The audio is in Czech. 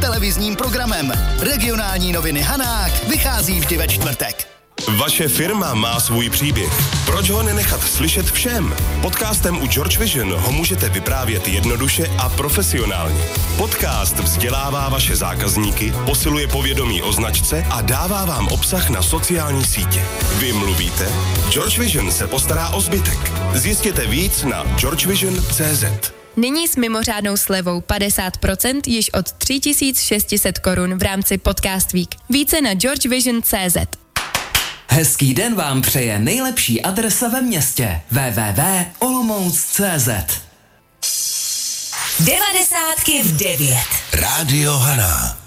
televizním programem. Regionální noviny Hanák vychází vždy ve čtvrtek. Vaše firma má svůj příběh. Proč ho nenechat slyšet všem? Podcastem u George Vision ho můžete vyprávět jednoduše a profesionálně. Podcast vzdělává vaše zákazníky, posiluje povědomí o značce a dává vám obsah na sociální sítě. Vy mluvíte? George Vision se postará o zbytek. Zjistěte víc na georgevision.cz. Nyní s mimořádnou slevou 50% již od 3600 korun v rámci Podcast Week. Více na georgevision.cz. Hezký den vám přeje nejlepší adresa ve městě www.olomouc.cz. 90 v 9. Rádio Haná.